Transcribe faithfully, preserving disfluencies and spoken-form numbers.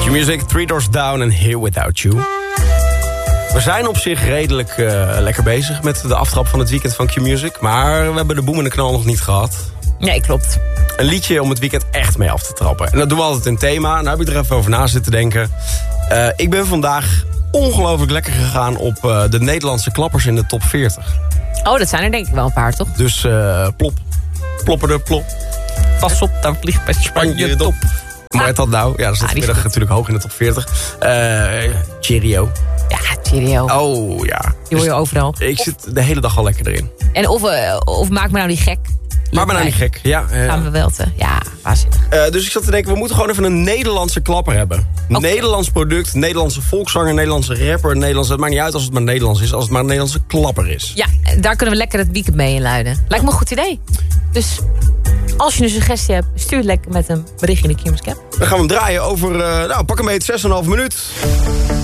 Q-Music, Three Doors Down en Here Without You. We zijn op zich redelijk uh, lekker bezig met de aftrap van het weekend van Q-Music. Maar we hebben de boem en de knal nog niet gehad. Nee, klopt. Een liedje om het weekend echt mee af te trappen. En dat doen we altijd in thema. Nou heb ik er even over na zitten denken. Uh, ik ben vandaag ongelooflijk lekker gegaan op uh, de Nederlandse klappers in de top veertig. Oh, dat zijn er denk ik wel een paar, toch? Dus uh, plop. Plopperde plop. Pas op, daar vliegt bij Spanje top. Hoe heet dat nou? Ja, dat is ah, vanmiddag natuurlijk hoog in de top veertig. Uh, Cheerio. Ja, Cheerio. Oh, ja. Die hoor je overal. Ik of, zit de hele dag al lekker erin. En of, uh, of maak me nou niet gek. Maak me nou niet gek, ja. Uh, Gaan we wel te. Ja, waanzinnig. Uh, dus ik zat te denken, we moeten gewoon even een Nederlandse klapper hebben. Okay. Nederlands product, Nederlandse volkszanger, Nederlandse rapper, Nederlands. Het maakt niet uit als het maar Nederlands is, als het maar een Nederlandse klapper is. Ja, daar kunnen we lekker het weekend mee inluiden. Lijkt me een goed idee. Dus als je een suggestie hebt, stuur het lekker met een berichtje in de Q-Music app. Dan gaan we hem draaien over, uh, nou pak een beetje zes komma vijf minuut.